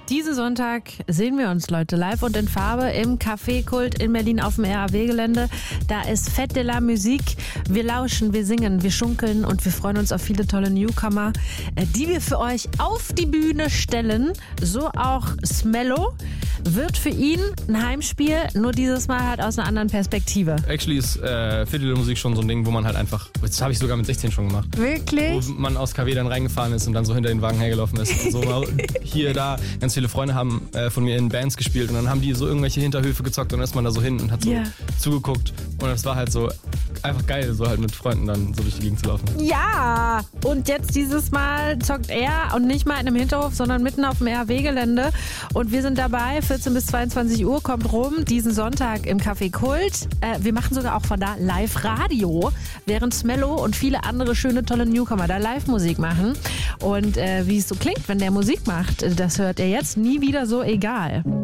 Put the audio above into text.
Diesen Sonntag sehen wir uns, Leute, live und in Farbe im Café Kult in Berlin auf dem RAW-Gelände. Da ist Fête de la Musique. Wir lauschen, wir singen, wir schunkeln und wir freuen uns auf viele tolle Newcomer, die wir für euch auf die Bühne stellen. So auch Smello. Wird für ihn ein Heimspiel, nur dieses Mal halt aus einer anderen Perspektive. Actually ist Fête de la Musique schon so ein Ding, wo man halt einfach, das habe ich sogar mit 16 schon gemacht. Wirklich? Wo man aus KW dann reingefahren ist und dann so hinter den Wagen hergelaufen ist. Und so mal hier, da. Ganz viele Freunde haben von mir in Bands gespielt und dann haben die so irgendwelche Hinterhöfe gezockt und dann ist man da so hin und hat so zugeguckt. Und das war halt so einfach geil, so halt mit Freunden dann so durch die Gegend zu laufen. Ja, und jetzt dieses Mal zockt er und nicht mal in einem Hinterhof, sondern mitten auf dem RAW-Gelände. Und wir sind dabei, 14 bis 22 Uhr kommt rum, diesen Sonntag im Café Kult. Wir machen sogar auch von da Live-Radio, während Smello und viele andere schöne, tolle Newcomer da Live-Musik machen. Und wie es so klingt, wenn der Musik macht, das hört ihr jetzt. Nie wieder so egal.